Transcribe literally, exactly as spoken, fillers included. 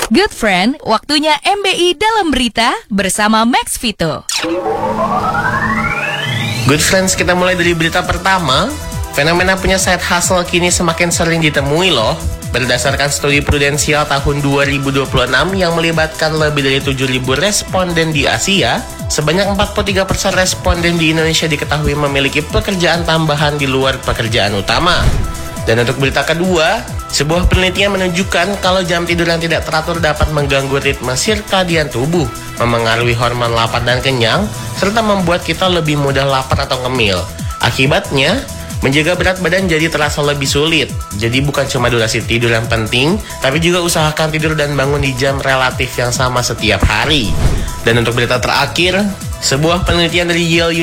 Good Friend, waktunya M B I dalam berita bersama Max Vito. Good Friends, kita mulai dari berita pertama. Fenomena punya side hustle kini semakin sering ditemui loh. Berdasarkan studi prudensial tahun dua ribu dua puluh enam yang melibatkan lebih dari tujuh ribu responden di Asia, sebanyak empat puluh tiga persen responden di Indonesia diketahui memiliki pekerjaan tambahan di luar pekerjaan utama. Dan untuk berita kedua, sebuah penelitian menunjukkan kalau jam tidur yang tidak teratur dapat mengganggu ritme sirkadian tubuh, memengaruhi hormon lapar dan kenyang, serta membuat kita lebih mudah lapar atau ngemil. Akibatnya, menjaga berat badan jadi terasa lebih sulit. Jadi bukan cuma durasi tidur yang penting, tapi juga usahakan tidur dan bangun di jam relatif yang sama setiap hari. Dan untuk berita terakhir, sebuah penelitian dari Yale